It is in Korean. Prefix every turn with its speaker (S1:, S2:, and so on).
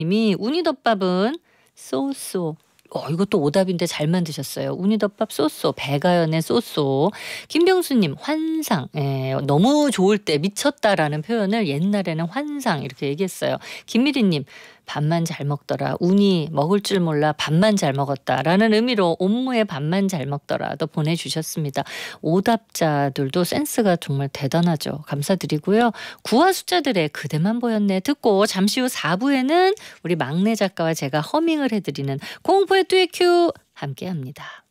S1: 님이 우니덮밥은 쏘쏘. 이것도 오답인데 잘 만드셨어요. 우니덮밥 쏘쏘. 배가연의 쏘쏘. 김병수님 환상. 너무 좋을 때 미쳤다라는 표현을 옛날에는 환상 이렇게 얘기했어요. 김미리님 밥만 잘 먹더라. 우니 먹을 줄 몰라 밥만 잘 먹었다라는 의미로 옴무의 밥만 잘 먹더라도 보내주셨습니다. 오답자들도 센스가 정말 대단하죠. 감사드리고요. 구화 숫자들의 그대만 보였네 듣고 잠시 후 4부에는 우리 막내 작가와 제가 허밍을 해드리는 공포의 듀엣 큐 함께합니다.